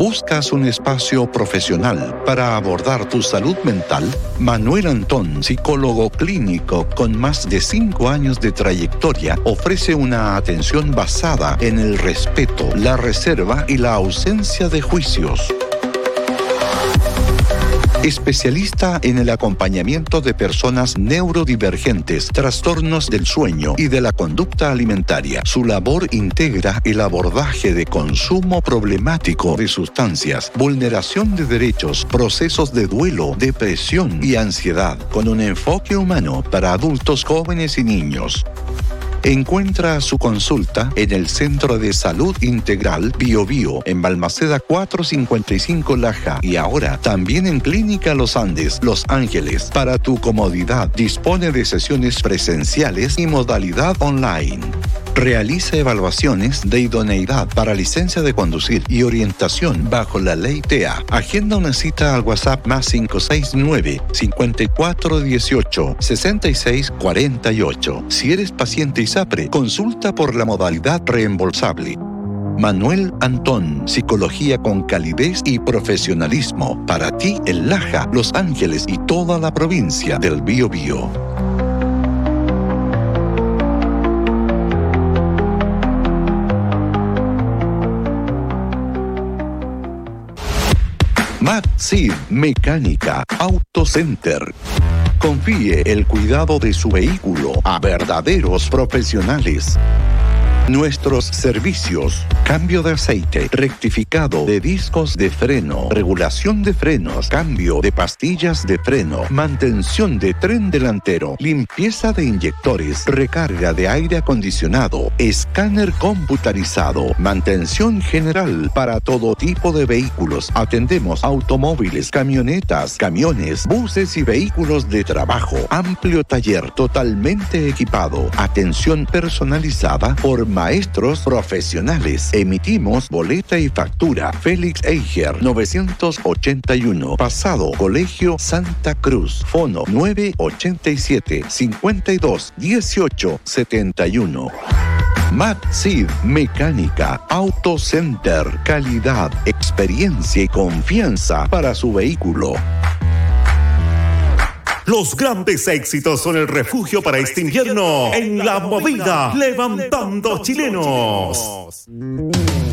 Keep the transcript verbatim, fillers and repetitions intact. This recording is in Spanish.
¿Buscas un espacio profesional para abordar tu salud mental? Manuel Antón, psicólogo clínico con más de cinco años de trayectoria, ofrece una atención basada en el respeto, la reserva y la ausencia de juicios. Especialista en el acompañamiento de personas neurodivergentes, trastornos del sueño y de la conducta alimentaria. Su labor integra el abordaje de consumo problemático de sustancias, vulneración de derechos, procesos de duelo, depresión y ansiedad, con un enfoque humano para adultos, jóvenes y niños. Encuentra su consulta en el Centro de Salud Integral Bio Bio, en Balmaceda cuatrocientos cincuenta y cinco Laja, y ahora también en Clínica Los Andes, Los Ángeles. Para tu comodidad, dispone de sesiones presenciales y modalidad online. Realiza evaluaciones de idoneidad para licencia de conducir y orientación bajo la ley T E A. Agenda una cita al WhatsApp más cinco seis nueve, cinco cuatro uno ocho, seis seis cuatro ocho. Si eres paciente ISAPRE, consulta por la modalidad reembolsable. Manuel Antón, psicología con calidez y profesionalismo. Para ti en Laja, Los Ángeles y toda la provincia del Bío Bío. Maxid Mecánica Auto Center. Confíe el cuidado de su vehículo a verdaderos profesionales. Nuestros servicios: cambio de aceite, rectificado de discos de freno, regulación de frenos, cambio de pastillas de freno, mantención de tren delantero, limpieza de inyectores, recarga de aire acondicionado, escáner computarizado, mantención general para todo tipo de vehículos. Atendemos automóviles, camionetas, camiones, buses y vehículos de trabajo. Amplio taller totalmente equipado. Atención personalizada por maestros profesionales. Emitimos boleta y factura. Félix Eiger, novecientos ochenta y uno, Pasado Colegio Santa Cruz. Fono nueve ochenta y siete, cincuenta y dos, dieciocho setenta y uno. Maxid Mecánica Auto Center. Calidad, experiencia y confianza para su vehículo. Los grandes éxitos son el refugio para este invierno en La Movida, levantando chilenos.